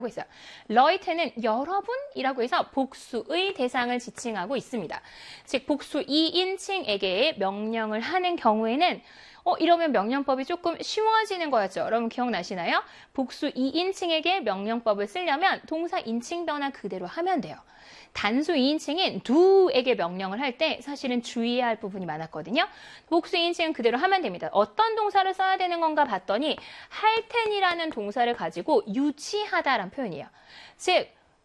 있어요. Leute는 여러분이라고 해서 복수의 대상을 지칭하고 있습니다. 즉 복수 2인칭에게 명령을 하는 경우에는 이러면 명령법이 조금 쉬워지는 거였죠. 여러분 기억나시나요? 복수 2인칭에게 명령법을 쓰려면 동사 인칭 변화 그대로 하면 돼요. 단수 2인칭인 do에게 명령을 할 때 사실은 주의해야 할 부분이 많았거든요. 복수 2인칭은 그대로 하면 됩니다. 어떤 동사를 써야 되는 건가 봤더니 할 텐이라는 동사를 가지고 유지하다라는 표현이에요. 즉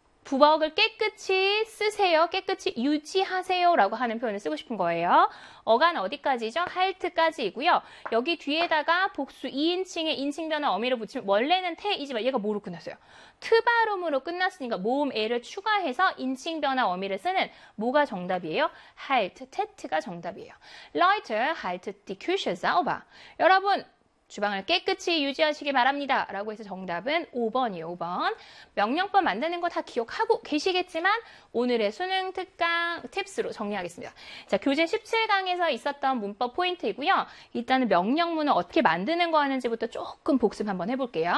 부먹을 깨끗이 쓰세요. 깨끗이 유지하세요. 라고 하는 표현을 쓰고 싶은 거예요. 어간 어디까지죠? 할트까지이고요. 여기 뒤에다가 복수 2인칭의 인칭 변화 어미를 붙이면 원래는 태이지만 얘가 뭐로 끝났어요? 트 발음으로 끝났으니까 모음 에를 추가해서 인칭 변화 어미를 쓰는 뭐가 정답이에요? halt, tet가 정답이에요. Leute, haltet die Küche sauber. 여러분 주방을 깨끗이 유지하시기 바랍니다. 라고 해서 정답은 5번이에요. 5번. 명령법 만드는 거 다 기억하고 계시겠지만 오늘의 수능 특강 팁스로 정리하겠습니다. 자, 교재 17강에서 있었던 문법 포인트이고요. 일단은 명령문을 어떻게 만드는 거 하는지부터 조금 복습 한번 해볼게요.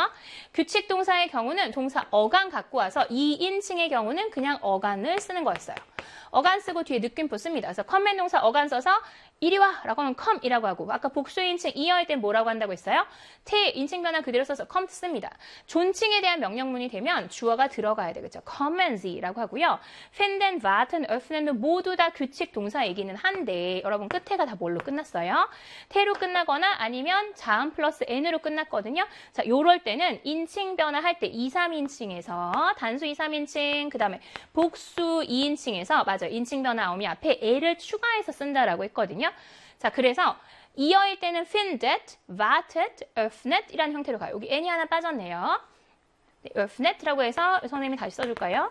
규칙 동사의 경우는 동사 어간 갖고 와서 2인칭의 경우는 그냥 어간을 쓰는 거였어요. 어간 쓰고 뒤에 느낌표 씁니다. 그래서 컴맨 동사 어간 써서 이리 와 라고 하면 come이라고 하고 아까 복수인칭 이어할 땐 뭐라고 한다고 했어요? 태 인칭 변화 그대로 써서 come 씁니다. 존칭에 대한 명령문이 되면 주어가 들어가야 되겠죠. kommen Sie라고 하고요. finden, warten, öffnen 모두 다 규칙 동사이기는 한데 여러분 끝에가 다 뭘로 끝났어요? 태로 끝나거나 아니면 자음 플러스 n으로 끝났거든요. 자, 요럴 때는 인칭 변화 할 때 2, 3인칭에서 단수 2, 3인칭 그 다음에 복수 2인칭에서 맞아요. 인칭 변화 어미 앞에 L을 추가해서 쓴다라고 했거든요. 자, 그래서 이어일 때는 findet, wartet, öffnet 이라는 형태로 가요. 여기 n이 하나 빠졌네요. 네, öffnet라고 해서 선생님이 다시 써줄까요?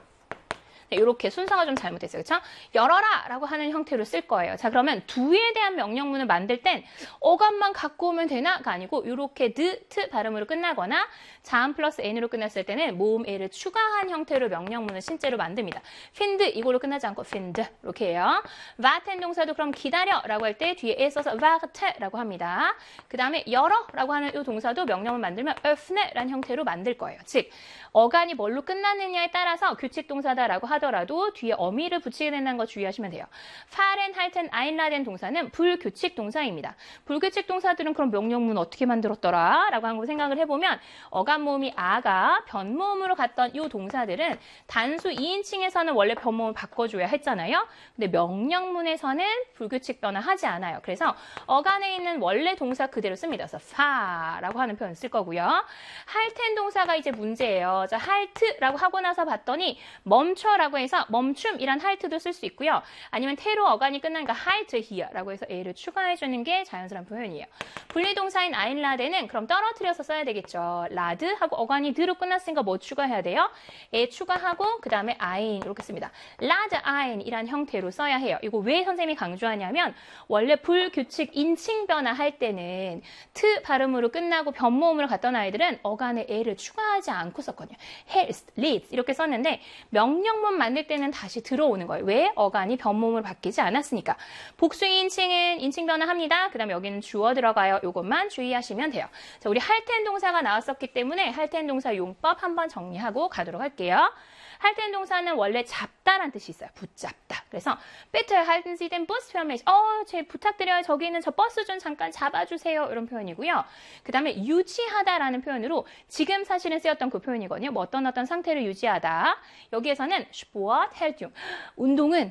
네, 이렇게 순서가 좀 잘못됐어요. 그렇죠? 열어라! 라고 하는 형태로 쓸 거예요. 자, 그러면 do에 대한 명령문을 만들 땐 어감만 갖고 오면 되나?가 아니고 이렇게 트 발음으로 끝나거나 자음 플러스 n으로 끝났을 때는 모음 a를 추가한 형태로 명령문을 실제로 만듭니다. find 이걸로 끝나지 않고 find 이렇게 해요. warten 동사도 그럼 기다려 라고 할 때 뒤에 에 써서 warte 라고 합니다. 그 다음에 열어 라고 하는 이 동사도 명령문 만들면 öffne 라는 형태로 만들 거예요. 즉 어간이 뭘로 끝나느냐에 따라서 규칙 동사다라고 하더라도 뒤에 어미를 붙이게 된다는 거 주의하시면 돼요. fahren, halten, einladen 동사는 불규칙 동사입니다. 불규칙 동사들은 그럼 명령문 어떻게 만들었더라? 라고 한번 생각을 해보면 어간 모음이 아가 변모음으로 갔던 이 동사들은 단수 2인칭에서는 원래 변모음을 바꿔줘야 했잖아요. 근데 명령문에서는 불규칙 변화하지 않아요. 그래서 어간에 있는 원래 동사 그대로 씁니다. 그래서 fa라고 하는 표현 쓸 거고요. halten 동사가 이제 문제예요. 자, halt라고 하고 나서 봤더니 멈춰라고 해서 멈춤이란 halt도 쓸 수 있고요. 아니면 태로 어간이 끝나니까 halt here라고 해서 a를 추가해주는 게 자연스러운 표현이에요. 분리동사인 einladen은 그럼 떨어뜨려서 써야 되겠죠. lad 하고 어간이 드로 끝났으니까 뭐 추가해야 돼요? 에 추가하고 그 다음에 ein 이렇게 씁니다. lad ein 이란 형태로 써야 해요. 이거 왜 선생님이 강조하냐면 원래 불규칙 인칭 변화할 때는 트 발음으로 끝나고 변모음으로 갔던 아이들은 어간에 에를 추가하지 않고 썼거든요. helps, leads 이렇게 썼는데 명령문 만들 때는 다시 들어오는 거예요. 왜? 어간이 변모음으로 바뀌지 않았으니까. 복수 인칭은 인칭 변화합니다. 그 다음에 여기는 주어 들어가요. 이것만 주의하시면 돼요. 자, 우리 할텐 동사가 나왔었기 때문에 할텐 동사 용법 한번 정리하고 가도록 할게요. 할텐 동사는 원래 잡다란 뜻이 있어요. 붙잡다. 그래서 bitte halten Sie den Bus für mich. 제 부탁드려요. 저기 있는 저 버스 좀 잠깐 잡아주세요. 이런 표현이고요. 그 다음에 유지하다라는 표현으로 지금 사실은 쓰였던 그 표현이거든요. 뭐 어떤 상태를 유지하다. 여기에서는 Sport hält jung. 운동은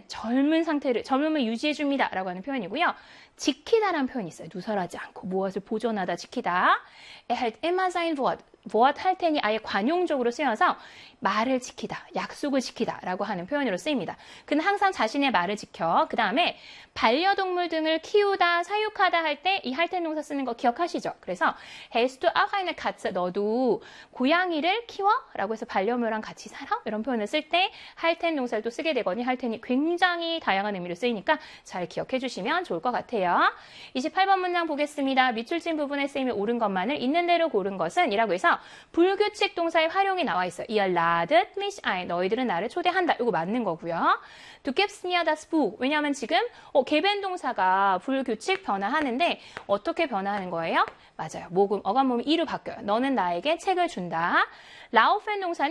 젊음을 유지해줍니다. 라고 하는 표현이고요. 지키다라는 표현이 있어요. 누설하지 않고 무엇을 보존하다, 지키다. Er hält immer sein Wort. Wort 할 테니 아예 관용적으로 쓰여서 말을 지키다, 약속을 지키다 라고 하는 표현으로 쓰입니다. 그는 항상 자신의 말을 지켜. 그 다음에 반려동물 등을 키우다, 사육하다 할 때 이 할텐 동사 쓰는 거 기억하시죠? 그래서 Hast du auch eine Katze? 너도 고양이를 키워? 라고 해서 반려묘랑 같이 살아? 이런 표현을 쓸 때 할텐 동사를 또 쓰게 되거든요. 할텐이 굉장히 다양한 의미로 쓰이니까 잘 기억해 주시면 좋을 것 같아요. 28번 문장 보겠습니다. 밑줄진 부분에 쓰임이 옳은 것만을 있는 대로 고른 것은 이라고 해서 불규칙 동사의 활용이 나와 있어요. Ihr ladet mich ein. 너희들은 나를 초대한다. 이거 맞는 거고요. Du gibst mir das Buch. 왜냐하면 지금 개변 동사가 불규칙 변화하는데 어떻게 변화하는 거예요? 맞아요. 모금, 어감 모음이 이로 바뀌어요. 너는 나에게 책을 준다. laufen 동사는